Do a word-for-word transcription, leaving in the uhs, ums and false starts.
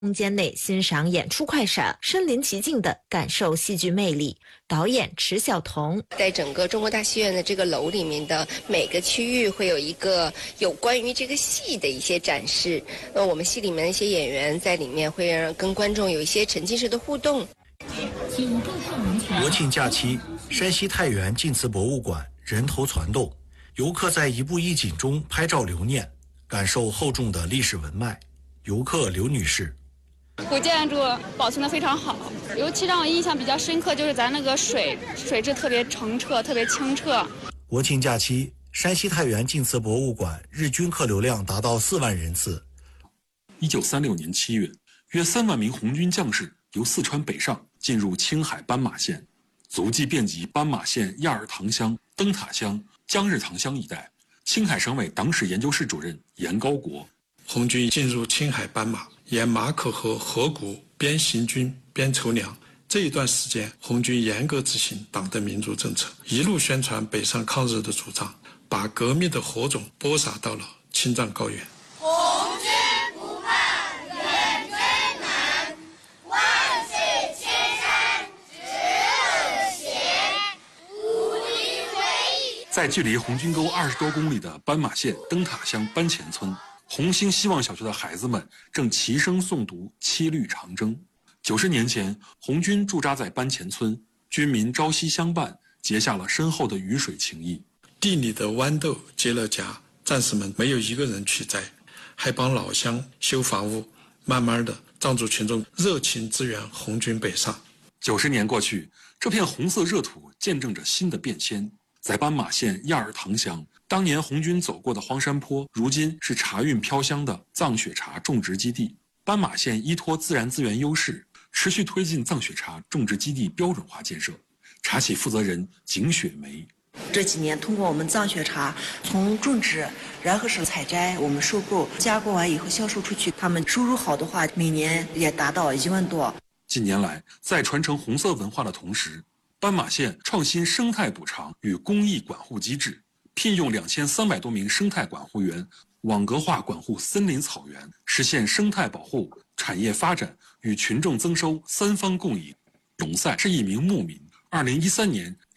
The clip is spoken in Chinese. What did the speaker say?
空间内欣赏演出快闪，身临其境地感受戏剧魅力。导演迟晓彤在整个中国大戏院的这个楼里面的每个区域会有一个有关于这个戏的一些展示。呃，我们戏里面的一些演员在里面会让跟观众有一些沉浸式的互动。 国庆假期，山西太原晋祠博物馆人头攒动，游客在一步一景中拍照留念，感受厚重的历史文脉。游客刘女士。 古建筑保存得非常好，尤其让我印象比较深刻就是咱那个水水质特别澄澈，特别清澈。 国庆假期，山西太原晋祠博物馆日均客流量达到四万人次。 一九三六年七月，约三万名红军将士由四川北上，进入青海斑马县，足迹遍及斑马县亚尔塘乡、灯塔乡、江日塘乡一带。青海省委党史研究室主任严高国。 红军进入青海斑马，沿马口河河谷边行军边筹粮。这一段时间，红军严格执行党的民族政策，一路宣传北上抗日的主张，把革命的火种播撒到了青藏高原。 红军不怕远征难，万水千山只有险，武林为义。 在距离红军沟二十多公里的斑马县灯塔乡班前村，红星希望小学的孩子们正齐声诵读《七律长征》。九十年前，红军驻扎在班前村，军民朝夕相伴，结下了深厚的鱼水情谊。 地里的豌豆结了荚，战士们没有一个人去摘，还帮老乡修房屋。慢慢的，藏族群众热情支援红军北上。 九十年过去，这片红色热土见证着新的变迁。在斑马县亚尔塘乡，当年红军走过的荒山坡，如今是茶韵飘香的藏雪茶种植基地。斑马县依托自然资源优势，持续推进藏雪茶种植基地标准化建设。茶企负责人景雪梅。 这几年通过我们藏雪茶从种植然后是采摘，我们收购加工完以后销售出去，他们收入好的话每年也达到一万多。 近年来，在传承红色文化的同时，斑马县创新生态补偿与公益管护机制，聘用两千三百多名生态管护员，网格化管护森林草原，实现生态保护、产业发展与群众增收三方共赢。龙赛是一名牧民，二零一三年